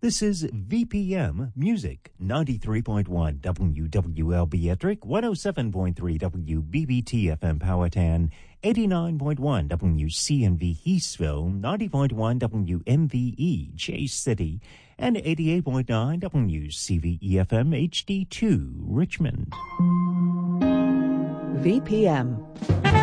This is VPM Music, 93.1 WWLB Ettrick, 107.3 WBBT FM Powhatan, 89.1 WCNV Eastville, 90.1 WMVE Chase City, and 88.9 WCVE FM HD2 Richmond. VPM.